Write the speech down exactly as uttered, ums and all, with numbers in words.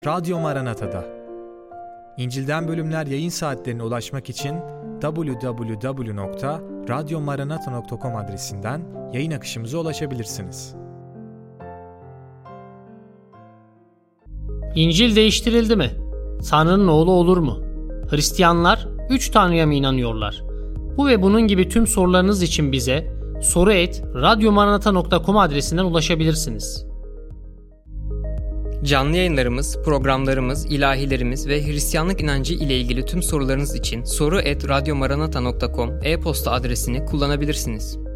Radyo Maranata'da. İncil'den bölümler yayın saatlerine ulaşmak için double-u double-u double-u nokta radyo maranata nokta com adresinden yayın akışımıza ulaşabilirsiniz. İncil değiştirildi mi? Tanrı'nın oğlu olur mu? Hristiyanlar üç Tanrı'ya mı inanıyorlar? Bu ve bunun gibi tüm sorularınız için bize soru et radyo maranata nokta com adresinden ulaşabilirsiniz. Canlı yayınlarımız, programlarımız, ilahilerimiz ve Hristiyanlık inancı ile ilgili tüm sorularınız için soru et radyo maranata nokta com e-posta adresini kullanabilirsiniz.